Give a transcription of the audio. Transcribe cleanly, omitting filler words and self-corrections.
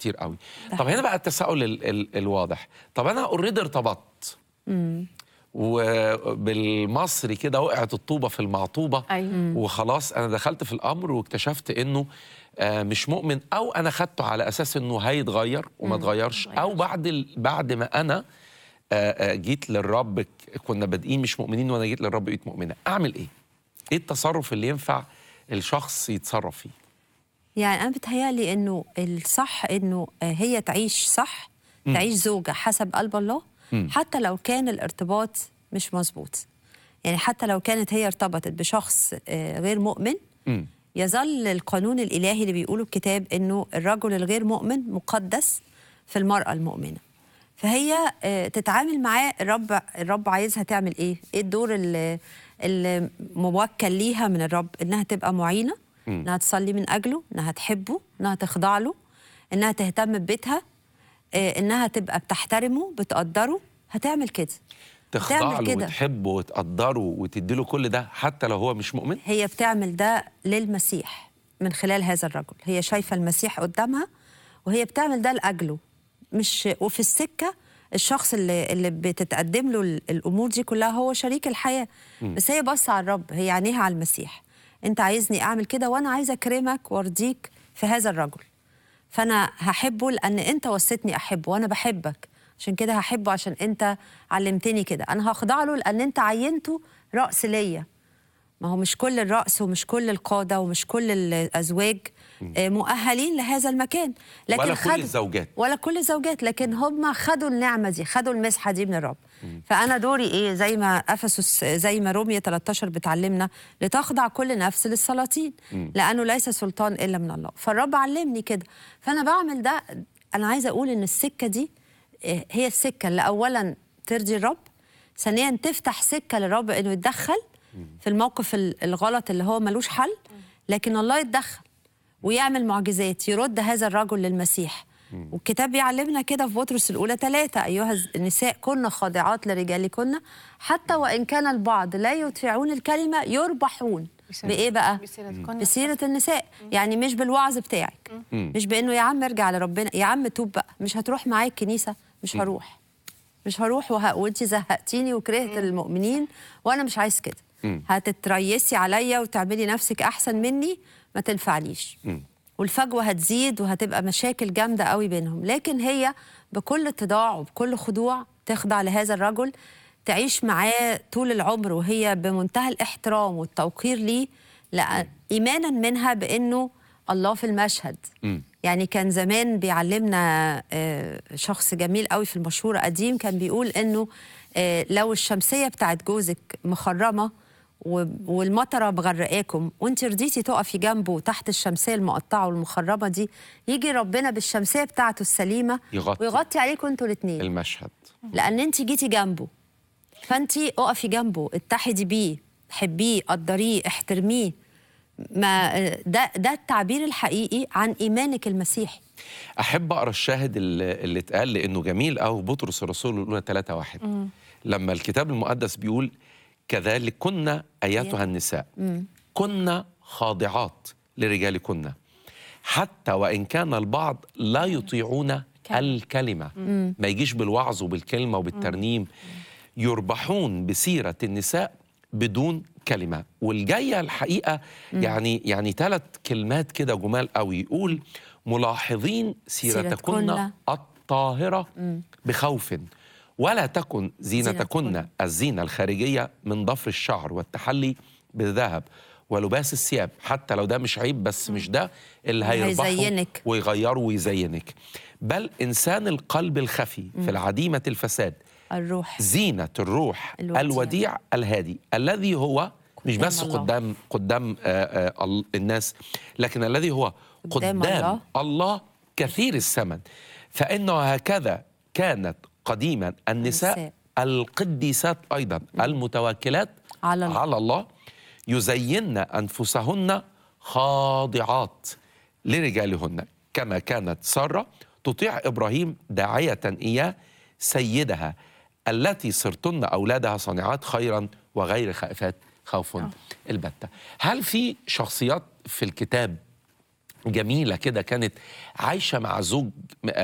كتير قوي. ده طب هنا حقيقي. بقى التساؤل الواضح، طب انا اوريدي ارتبطت وبالمصري كده وقعت الطوبة في المعطوبة، أيوة. وخلاص أنا دخلت في الأمر واكتشفت إنه مش مؤمن، أو أنا خدته على أساس إنه هيتغير وما اتغيرش، أو بعد ما أنا جيت للرب كنا بادئين مش مؤمنين وأنا جيت للرب بقيت مؤمنة. أعمل إيه؟ إيه التصرف اللي ينفع الشخص يتصرف فيه؟ يعني أنا بتهيألي إنه الصح إنه هي تعيش صح، تعيش زوجة حسب قلب الله، حتى لو كان الارتباط مش مظبوط. يعني حتى لو كانت هي ارتبطت بشخص غير مؤمن، يظل القانون الإلهي اللي بيقوله الكتاب إنه الرجل الغير مؤمن مقدس في المرأة المؤمنة. فهي تتعامل معاه. الرب عايزها تعمل إيه الدور اللي موكل ليها من الرب؟ إنها تبقى معينة، إنها تصلي من أجله، إنها تحبه، إنها تخضع له، إنها تهتم ببيتها، إنها تبقى بتحترمه بتقدره. هتعمل كده، تخضع له وتحبه وتقدره وتديله كل ده حتى لو هو مش مؤمن. هي بتعمل ده للمسيح من خلال هذا الرجل. هي شايفة المسيح قدامها وهي بتعمل ده لأجله. مش وفي السكة الشخص اللي بتتقدم له الأمور دي كلها هو شريك الحياة، بس هي بص على الرب، هي عينيها على المسيح. أنت عايزني أعمل كده وأنا عايزة أكرمك وأرضيك في هذا الرجل، فأنا هحبه لأن أنت وصيتني أحبه وأنا بحبك، عشان كده هحبه عشان أنت علمتني كده. أنا هخضع له لأن أنت عينته رأس ليا. ما هو مش كل الرأس ومش كل القادة ومش كل الأزواج مؤهلين لهذا المكان، لكن ولا كل الزوجات، ولا كل الزوجات، لكن هم خدوا النعمة دي، خدوا المسحة دي من الرب. فأنا دوري إيه؟ زي ما أفسس، زي ما رومية 13 بتعلمنا، لتخضع كل نفس للسلاطين لأنه ليس سلطان إلا من الله. فالرب علمني كده، فأنا بعمل ده. أنا عايزة أقول إن السكة دي هي السكة اللي أولا ترضي الرب، ثانيا تفتح سكة للرب إنه يتدخل في الموقف الغلط اللي هو ملوش حل، لكن الله يتدخل ويعمل معجزات، يرد هذا الرجل للمسيح. والكتاب بيعلمنا كده في بطرس الأولى 3: أيها النساء كن خاضعات لرجالكن حتى وإن كان البعض لا يطيعون الكلمة يربحون. بإيه بقى؟ بسيرة النساء. يعني مش بالوعظ بتاعك، مش بإنه يا عم ارجع لربنا، يا عم توب بقى، مش هتروح معايا الكنيسة، مش هروح وانت زهقتيني وكرهت المؤمنين وانا مش عايز كده. هتتريسي عليا وتعملي نفسك احسن مني، ما تنفعليش. والفجوه هتزيد وهتبقى مشاكل جامده قوي بينهم. لكن هي بكل اتضاع وبكل خضوع تخضع لهذا الرجل، تعيش معاه طول العمر وهي بمنتهى الاحترام والتوقير ليه، ايمانا منها بانه الله في المشهد. يعني كان زمان بيعلمنا شخص جميل قوي في المشهور قديم، كان بيقول انه لو الشمسيه بتاعت جوزك مخرمه والمطره مغرقاكم وانت رضيتي تقفي جنبه تحت الشمسيه المقطعه والمخرمه دي، يجي ربنا بالشمسيه بتاعته السليمه ويغطي عليكم انتوا الاثنين المشهد، لان انت جيتي جنبه. فانت اقفي جنبه، اتحدي بيه، حبيه، قدريه، احترميه. ما ده التعبير الحقيقي عن إيمانك المسيحي. أحب أقرأ الشاهد اللي اتقال لأنه جميل أوي. بطرس الرسول الأولى 3:1 لما الكتاب المقدس بيقول: كذلك كنا أيتها النساء كنا خاضعات لرجالكن حتى وإن كان البعض لا يطيعون الكلمة. ما يجيش بالوعظ وبالكلمة وبالترنيم. يربحون بسيرة النساء بدون كلمة. والجاية الحقيقة يعني 3 كلمات كده جمال قوي. يقول: ملاحظين سيرتكن الطاهرة بخوف، ولا تكن زينتكن الزينة الخارجية من ضفر الشعر والتحلي بالذهب ولباس الثياب. حتى لو ده مش عيب، بس مش ده اللي هيربحه ويغيره ويزينك، بل إنسان القلب الخفي في العديمة الفساد، الروح، زينة الروح الوديع الهادي، الذي هو مش بس قدام الناس، لكن الذي هو قدام الله كثير الثمن. فإنه هكذا كانت قديما النساء القديسات أيضا المتوكلات على الله يزين أنفسهن خاضعات لرجالهن، كما كانت سارة تطيع إبراهيم داعية إياه سيدها، التي صرتن أولادها صانعات خيرا وغير خائفات خوف البتة. هل في شخصيات في الكتاب جميله كده كانت عايشه مع زوج